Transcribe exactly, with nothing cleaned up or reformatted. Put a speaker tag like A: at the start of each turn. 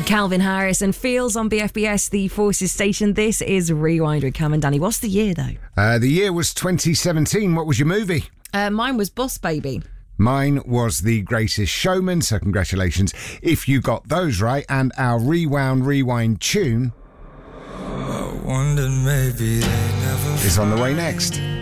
A: Calvin Harris and Feels on B F B S, the Forces station. This is Rewind with Cam and Danny. What's the year, though?
B: Uh, the year was twenty seventeen. What was your movie?
A: Uh, mine was Boss Baby.
B: Mine was The Greatest Showman, so congratulations if you got those right. And our Rewound Rewind tune
C: I wondered maybe they never
B: is on the way next.